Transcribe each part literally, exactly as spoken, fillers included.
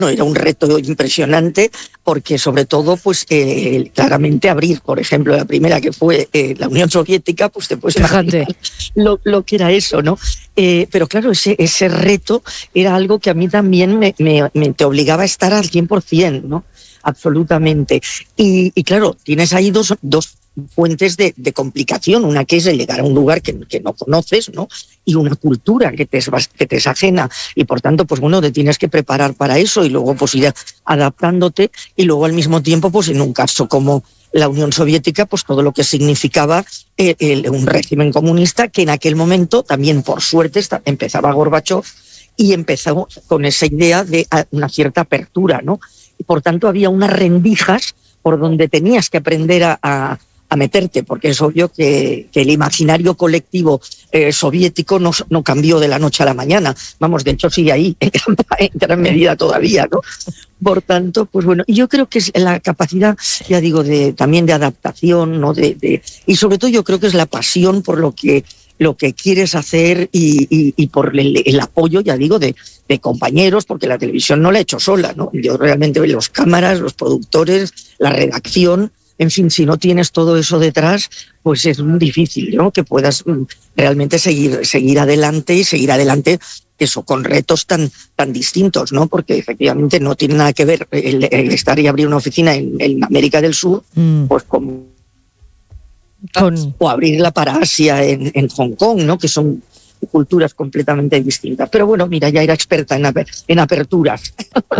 era un reto impresionante porque sobre todo, pues eh, claramente abrir, por ejemplo, la primera que fue eh, la Unión Soviética, pues te puedes imaginar lo, lo que era eso, ¿no? Eh, pero claro, ese, ese reto era algo que a mí también me, me, me te obligaba a estar al cien por ciento, ¿no? Absolutamente. Y, y claro, tienes ahí dos, dos fuentes de, de complicación, una que es el llegar a un lugar que, que no conoces, ¿no? Y una cultura que te, es, que te es ajena, y por tanto, pues bueno, te tienes que preparar para eso y luego pues ir adaptándote, y luego al mismo tiempo, pues en un caso como la Unión Soviética, pues todo lo que significaba el, el, un régimen comunista que en aquel momento también, por suerte, empezaba Gorbachov y empezó con esa idea de una cierta apertura, ¿no? Y por tanto había unas rendijas por donde tenías que aprender a, a, a meterte, porque es obvio que, que el imaginario colectivo eh, soviético no, no cambió de la noche a la mañana. Vamos, de hecho sigue ahí en gran, en gran medida todavía, ¿no? Por tanto, pues bueno, y yo creo que es la capacidad, ya digo, de también de adaptación, ¿no? De, de, y sobre todo yo creo que es la pasión por lo que lo que quieres hacer y, y, y por el, el apoyo, ya digo, de, de compañeros, porque la televisión no la he hecho sola, ¿no? Yo realmente veo los cámaras, los productores, la redacción, en fin, si no tienes todo eso detrás, pues es muy difícil, ¿no? Que puedas realmente seguir, seguir adelante y seguir adelante eso, con retos tan, tan distintos, ¿no? Porque efectivamente no tiene nada que ver el, el estar y abrir una oficina en, en América del Sur, mm. pues con... Con... o abrirla para Asia en, en Hong Kong, ¿no? Que son culturas completamente distintas. Pero bueno, mira, ya era experta en, aper en aperturas.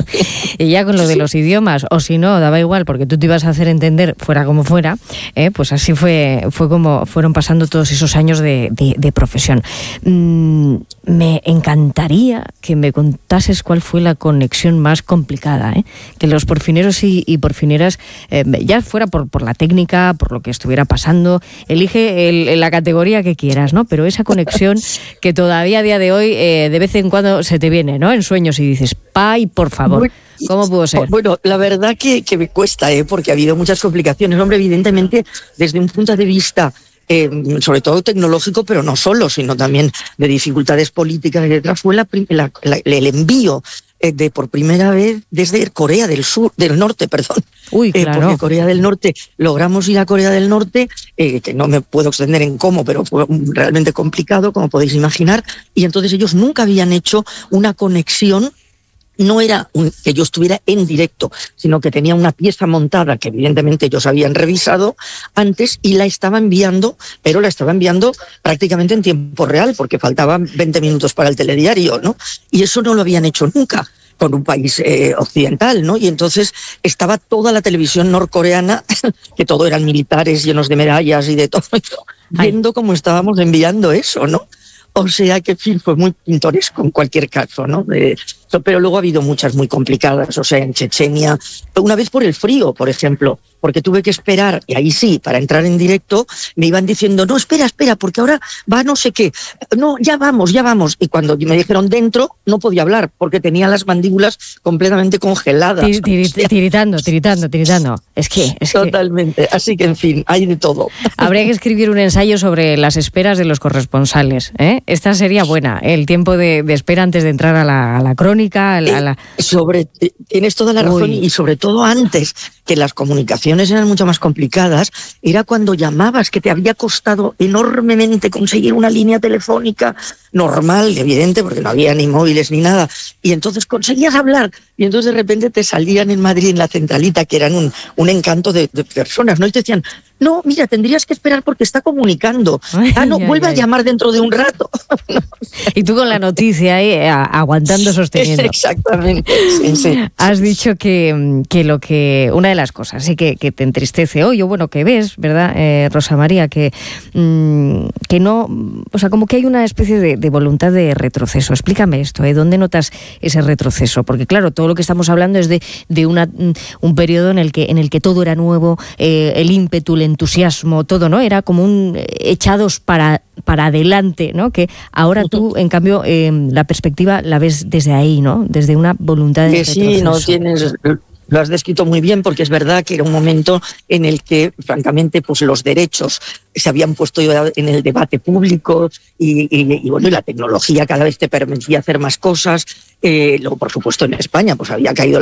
Y ya con lo de los idiomas, o si no, daba igual, porque tú te ibas a hacer entender fuera como fuera, ¿eh? Pues así fue, fue como fueron pasando todos esos años de, de, de profesión. Mm, me encantaría que me contases cuál fue la conexión más complicada, ¿eh? Que los porfineros y, y porfineras, eh, ya fuera por, por la técnica, por lo que estuviera pasando, elige el, la categoría que quieras, ¿no? Pero esa conexión que todavía a día de hoy eh, de vez en cuando se te viene, ¿no? En sueños y dices, ¡pay, por favor! ¿Cómo pudo ser? Bueno, la verdad que, que me cuesta, ¿eh? Porque ha habido muchas complicaciones. Hombre, evidentemente, desde un punto de vista, eh, sobre todo tecnológico, pero no solo, sino también de dificultades políticas y detrás, fue la, la, la, el envío eh, de por primera vez desde Corea del Sur, del Norte, perdón. Uy, claro. Eh, porque Corea del Norte, logramos ir a Corea del Norte, eh, que no me puedo extender en cómo, pero fue realmente complicado, como podéis imaginar, y entonces ellos nunca habían hecho una conexión. No era un, que yo estuviera en directo, sino que tenía una pieza montada que evidentemente ellos habían revisado antes y la estaba enviando, pero la estaba enviando prácticamente en tiempo real, porque faltaban veinte minutos para el telediario, ¿no? Y eso no lo habían hecho nunca con un país eh, occidental, ¿no? Y entonces estaba toda la televisión norcoreana, que todo eran militares llenos de medallas y de todo eso, viendo cómo estábamos enviando eso, ¿no? O sea que, en fin, fue muy pintoresco en cualquier caso, ¿no? Eh, pero luego ha habido muchas muy complicadas, o sea, en Chechenia, una vez por el frío, por ejemplo, porque tuve que esperar, y ahí sí, para entrar en directo, me iban diciendo, no, espera, espera, porque ahora va no sé qué, no, ya vamos, ya vamos, y cuando me dijeron dentro, no podía hablar, porque tenía las mandíbulas completamente congeladas. Tir, tir, tir, tiritando, tiritando, tiritando, es que... Es Totalmente, que... así que, en fin, hay de todo. Habría que escribir un ensayo sobre las esperas de los corresponsales, ¿eh? Esta sería buena, ¿eh? El tiempo de, de espera antes de entrar a la, a la crónica, a la... A la... Eh, sobre, tienes toda la razón, Uy. Y sobre todo antes, que las comunicaciones eran mucho más complicadas, era cuando llamabas, que te había costado enormemente conseguir una línea telefónica normal, evidente, porque no había ni móviles ni nada, y entonces conseguías hablar, y entonces de repente te salían en Madrid, en la centralita, que eran un, un encanto de, de personas, ¿no? Y te decían, no, mira, tendrías que esperar porque está comunicando. Ay, ah, no, ay, vuelve ay. a llamar dentro de un rato. Y tú con la noticia ahí, aguantando, sosteniendo. Exactamente, sí, sí. Has dicho que, que lo que, una de las cosas, sí, que, que te entristece hoy, o bueno, que ves, ¿verdad, eh, Rosa María? Que, mmm, que no, o sea, como que hay una especie de, de voluntad de retroceso. Explícame esto, ¿eh? ¿Dónde notas ese retroceso? Porque claro, todo lo que estamos hablando es de, de una, un periodo en el que, en el que todo era nuevo, eh, el ímpetu, el entusiasmo, todo, ¿no? Era como un echados para, para adelante, ¿no? Que ahora tú, en cambio, eh, la perspectiva la ves desde ahí, ¿no? Desde una voluntad de que retroceso. Sí, no tienes... lo has descrito muy bien, porque es verdad que era un momento en el que, francamente, pues los derechos se habían puesto en el debate público y, y, y bueno, y la tecnología cada vez te permitía hacer más cosas. Eh, luego, por supuesto, en España pues había caído